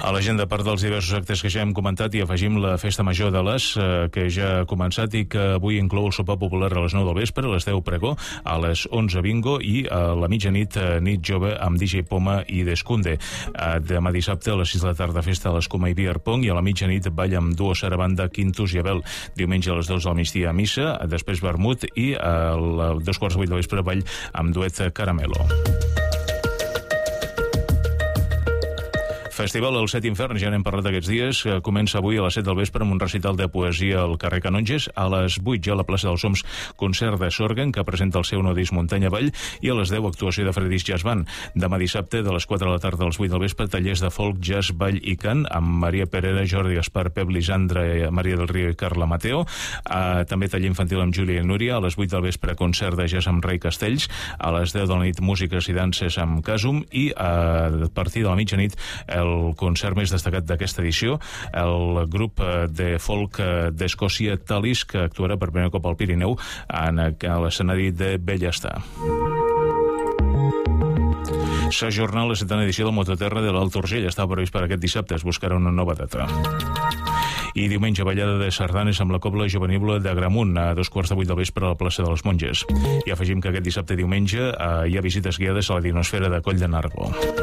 A l'agenda, a part dels diversos actes que ja hem comentat, i afegim la Festa Major de l'As, que ja ha començat i que avui inclou el sopar popular a les 9 del vespre, a les 10 pregó, a les 11 bingo i a la mitjanit nit jove amb DJ Poma i Descunde. Demà dissabte a les 6 de la tarda festa a l'Escuma i Beer Pong i a la mitjanit ball amb duo sarabanda Quintus i Abel. Diumenge a les 2 del migdia a missa, després vermut i a les 7:15 del vespre ball amb duet Caramelo. Festival El Set Inferns, ja n'hem parlat aquests dies, comença avui a les 7 del vespre amb un recital de poesia al carrer Canonges, a les 8 ja a la plaça dels Oms concert de Sorgen, que presenta el seu nou disc Muntanya Vall, i a les 10 actuació de Fredis Jazz Band. Demà dissabte de les 4 de la tarda als 8 del vespre tallers de folk, jazz, ball i cant amb Maria Perera, Jordi Gaspar, Pep Lisandra, Maria del Río i Carla Mateo. També taller infantil amb Júlia i Núria. A les 8 del vespre concert de jazz amb Rei Castells. A les 10 de la nit músiques i danses amb Casum i a partir de la mitjanit el concert més destacat d'aquesta edició, el grup de folk d'Escòcia Talis, que actuarà per primer cop al Pirineu a l'escenari de Bellestar. S'ajorna la 7ª edició del Mototerra de l'Alt Urgell. Estava previst per aquest dissabte, es buscarà una nova data. I diumenge ballada de sardanes amb la Cobla Jovenibla d'Agramunt a 7:15 del vespre a la plaça de les Monges. I afegim que aquest dissabte i diumenge hi ha visites guiades a la Dinosfera de Coll de Nargó.